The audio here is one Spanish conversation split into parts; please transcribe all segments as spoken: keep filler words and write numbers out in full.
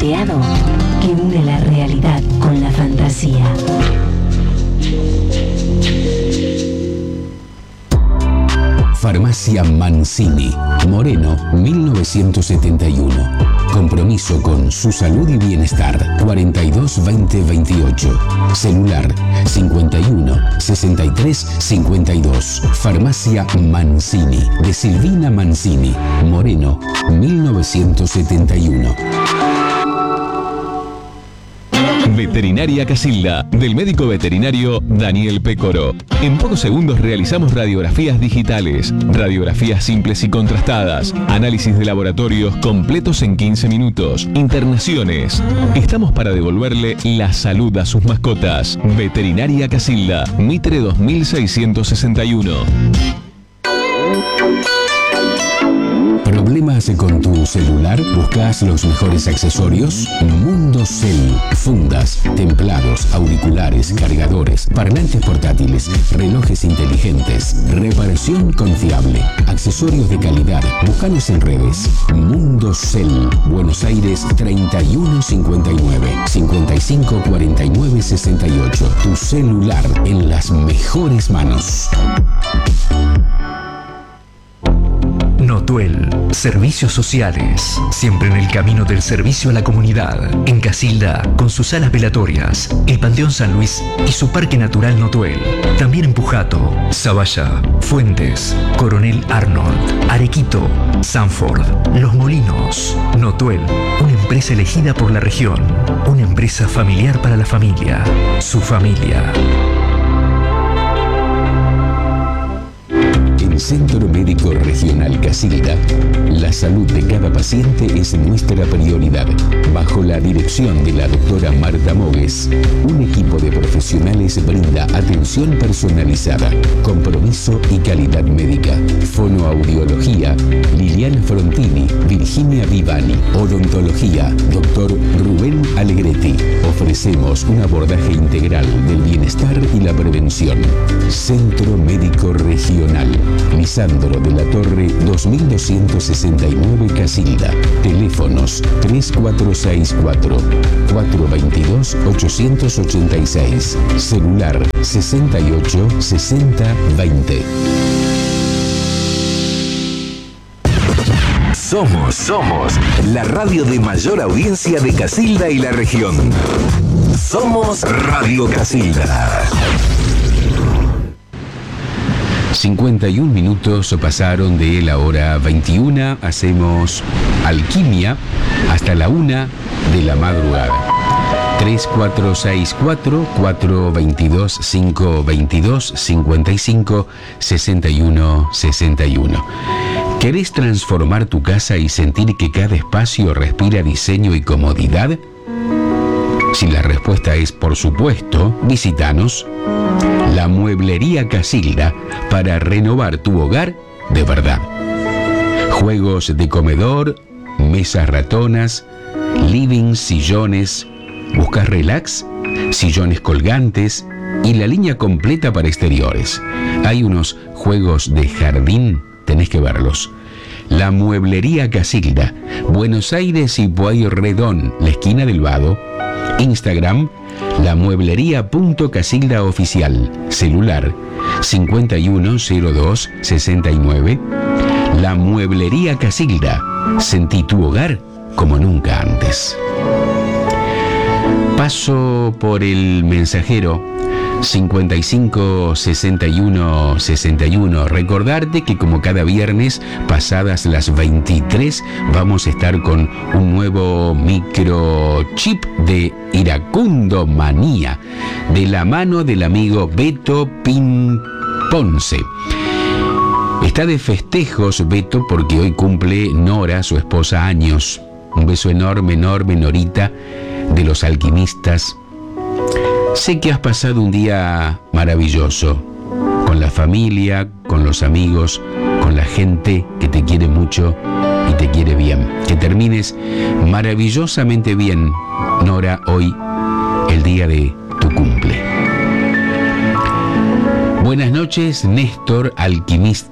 plateado que une la realidad con la fantasía. Farmacia Mancini, Moreno, mil novecientos setenta y uno. Compromiso con su salud y bienestar. cuarenta y dos veinte veintiocho. Celular cincuenta y uno sesenta y tres cincuenta y dos. Farmacia Mancini, de Silvina Mancini, Moreno, mil novecientos setenta y uno. Veterinaria Casilda, del médico veterinario Daniel Pécoro. En pocos segundos realizamos radiografías digitales, radiografías simples y contrastadas, análisis de laboratorios completos en quince minutos, internaciones. Estamos para devolverle la salud a sus mascotas. Veterinaria Casilda, Mitre dos mil seiscientos sesenta y uno. ¿Problemas con tu celular? ¿Buscas los mejores accesorios? Mundocell. Fundas, templados, auriculares, cargadores, parlantes portátiles, relojes inteligentes, reparación confiable, accesorios de calidad. Búscanos en redes. Mundocell. Buenos Aires treinta y uno cincuenta y nueve, cincuenta y cinco cuarenta y nueve sesenta y ocho. Tu celular en las mejores manos. Notuel, servicios sociales, siempre en el camino del servicio a la comunidad. En Casilda, con sus salas velatorias, el Panteón San Luis y su Parque Natural Notuel. También en Pujato, Zavalla, Fuentes, Coronel Arnold, Arequito, Sanford, Los Molinos. Notuel, una empresa elegida por la región, una empresa familiar para la familia, su familia. Centro Médico Regional Casilda, la salud de cada paciente es nuestra prioridad. Bajo la dirección de la doctora Marta Mogues, un equipo de profesionales brinda atención personalizada, compromiso y calidad médica. Fonoaudiología, Liliana Frontini, Virginia Vivani. Odontología, doctor Rubén Alegretti. Ofrecemos un abordaje integral del bienestar y la prevención. Centro Médico Regional Lisandro de la Torre dos mil doscientos sesenta y nueve Casilda. Teléfonos tres cuatro seis cuatro, cuatro dos dos, ocho ocho seis. Celular sesenta y ocho sesenta veinte. Somos, somos la radio de mayor audiencia de Casilda y la región. Somos Radio Casilda. cincuenta y un minutos pasaron de la hora veintiuna. Hacemos alquimia hasta la una de la madrugada. tres cuatro seis cuatro, cuatro dos dos, cinco dos dos, cincuenta y cinco sesenta y uno sesenta y uno. ¿Querés transformar tu casa y sentir que cada espacio respira diseño y comodidad? Si la respuesta es por supuesto, visítanos. La Mueblería Casilda, para renovar tu hogar de verdad. Juegos de comedor, mesas ratonas, living, sillones. ¿Buscas relax? Sillones colgantes y la línea completa para exteriores. Hay unos juegos de jardín, tenés que verlos. La Mueblería Casilda, Buenos Aires y Pueyrredón, la esquina del Vado. Instagram, lamueblería.casilda oficial. Celular, cincuenta y uno cero dos sesenta y nueve. La Mueblería Casilda. Sentí tu hogar como nunca antes. Paso por el mensajero cincuenta y cinco sesenta y uno sesenta y uno. Recordarte que como cada viernes, pasadas las veintitrés, vamos a estar con un nuevo microchip de Iracundo Manía, de la mano del amigo Beto Pin Ponce. Está de festejos Beto porque hoy cumple Nora, su esposa, años. Un beso enorme, enorme, Norita, de los alquimistas. Sé que has pasado un día maravilloso, con la familia, con los amigos, con la gente que te quiere mucho y te quiere bien. Que termines maravillosamente bien, Nora, hoy, el día de tu cumple. Buenas noches, Néstor,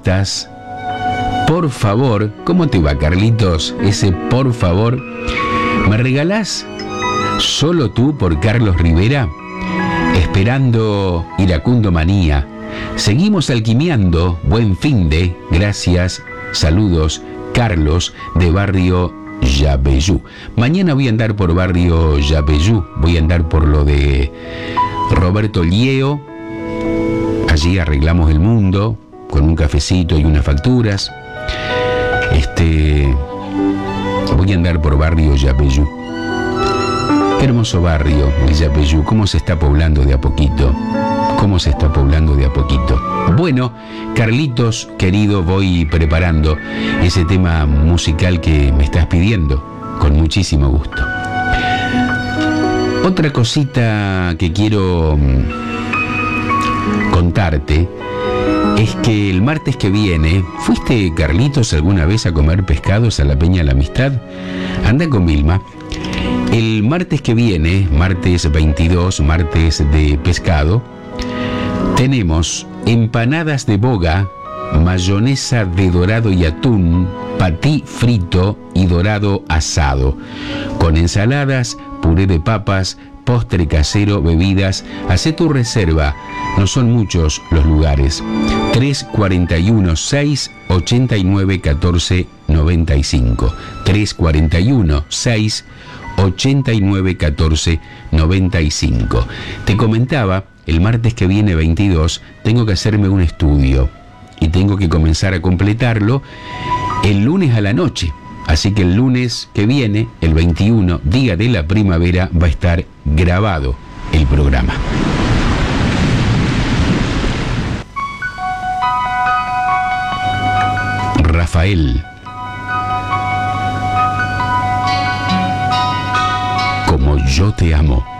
alquimistas. Por favor, ¿cómo te va, Carlitos? Ese por favor. ¿Me regalás Solo tú por Carlos Rivera? Esperando Iracundo Manía. Seguimos alquimiando. Buen fin de. Gracias. Saludos. Carlos, de Barrio Yapeyú. Mañana voy a andar por Barrio Yapeyú. Voy a andar por lo de Roberto Lieo. Allí arreglamos el mundo con un cafecito y unas facturas. Este... Voy a andar por Barrio Yapeyú. Qué hermoso barrio, el Yapeyú. Cómo se está poblando de a poquito. Cómo se está poblando de a poquito. Bueno, Carlitos, querido, voy preparando ese tema musical que me estás pidiendo. Con muchísimo gusto. Otra cosita que quiero contarte es que el martes que viene, ¿fuiste, Carlitos, alguna vez a comer pescados a la Peña de la Amistad? Anda con Vilma. El martes que viene, martes veintidós, martes de pescado, tenemos empanadas de boga, mayonesa de dorado y atún, patí frito y dorado asado, con ensaladas, puré de papas, postre casero, bebidas. Hacé tu reserva, no son muchos los lugares. tres cuatro uno, seis, ochenta y nueve, catorce, noventa y cinco. tres cuatro uno, seis, ochenta y nueve, catorce, noventa y cinco. Te comentaba, el martes que viene veintidós, tengo que hacerme un estudio y tengo que comenzar a completarlo el lunes a la noche. Así que el lunes que viene, el veintiuno, día de la primavera, va a estar grabado el programa. Rafael. Como yo te amo.